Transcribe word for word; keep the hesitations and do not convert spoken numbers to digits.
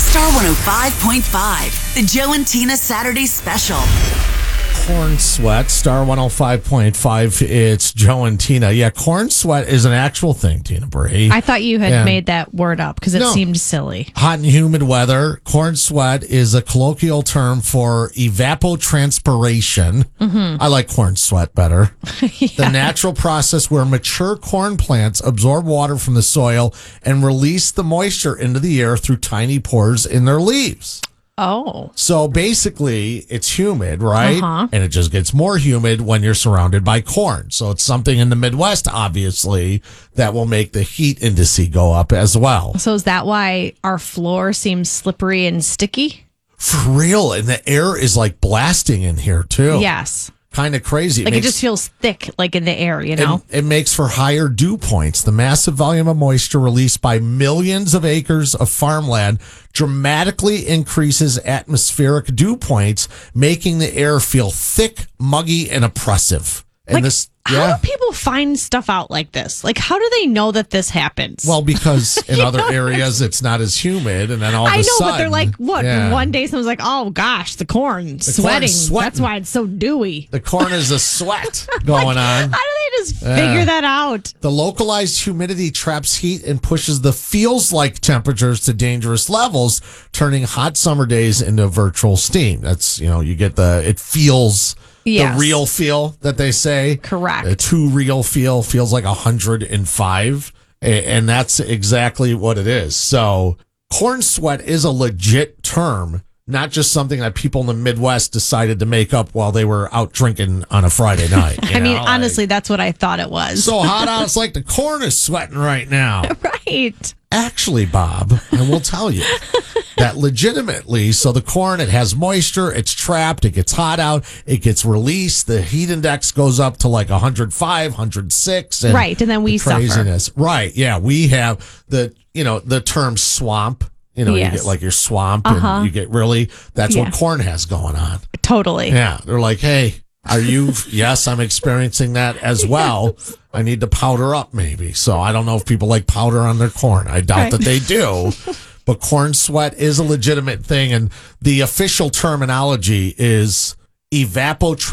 Star one oh five point five, the Joe and Tina Saturday Special. Corn sweat, Star one oh five point five. It's Joe and Tina. Yeah, corn sweat is an actual thing, Tina Bree. I thought you had And made that word up because it No. seemed silly. Hot and humid weather. Corn sweat is a colloquial term for evapotranspiration. Mm-hmm. I like corn sweat better. Yeah. The natural process where mature corn plants absorb water from the soil and release the moisture into the air through tiny pores in their leaves. Oh. So basically, it's humid, right? Uh-huh. And it just gets more humid when you're surrounded by corn. So it's something in the Midwest, obviously, that will make the heat index go up as well. So is that why our floor seems slippery and sticky? For real. And the air is like blasting in here, too. Yes. Kind of crazy. Like makes, it just feels thick, like in the air, you know? It, it makes for higher dew points. The massive volume of moisture released by millions of acres of farmland dramatically increases atmospheric dew points, making the air feel thick, muggy, and oppressive. And Like, this, how yeah. do people find stuff out like this? Like, how do they know that this happens? Well, because in other areas it's not as humid, and then all of I a know, sudden, but they're like, what? yeah. One day someone's like, oh gosh, the corn sweating. sweating. That's why it's so dewy. The corn is a sweat going on. How do they just Yeah. figure that out? The localized humidity traps heat and pushes the feels-like temperatures to dangerous levels, turning hot summer days into virtual steam. That's, you know, you get the, it feels, Yes. the real feel that they say. Correct. The too real feel feels like one hundred five, a- and that's exactly what it is. So corn sweat is a legit term, not just something that people in the Midwest decided to make up while they were out drinking on a Friday night. you I mean, know, like, honestly, that's what I thought it was. so hot out, it's like the corn is sweating right now. Right. Actually, Bob, I will tell you that legitimately, so the corn, it has moisture, it's trapped, it gets hot out, it gets released, the heat index goes up to like one hundred five, one hundred six. And Right, and then we the suffer. craziness. Right, yeah, we have the, you know, the term swamp. You know, Yes. you get like your swamp Uh-huh. and you get really, that's Yeah. what corn has going on. Totally. Yeah, they're like, hey, are you? Yes, I'm experiencing that as well. I need to powder up maybe. So I don't know if people like powder on their corn. I doubt Right. that they do. But corn sweat is a legitimate thing. And the official terminology is evapotranspiration.